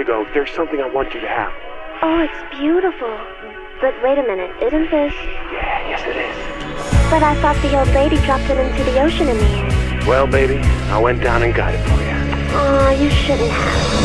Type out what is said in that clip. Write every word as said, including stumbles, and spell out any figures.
you go. There's something I want you to have. Oh, it's beautiful. But wait a minute, isn't this... Yeah, yes it is. But I thought the old lady dropped it into the ocean in the end. Well, baby, I went down and got it for you. Aw, you shouldn't have.